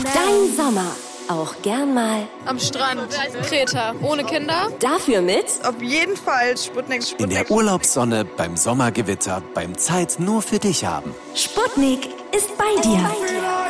Dein Sommer. Auch gern mal am Strand. Kreta. Ohne Kinder. Dafür mit auf jeden Fall Sputnik. In der Urlaubssonne, beim Sommergewitter, beim Zeit nur für dich haben. Sputnik ist bei dir.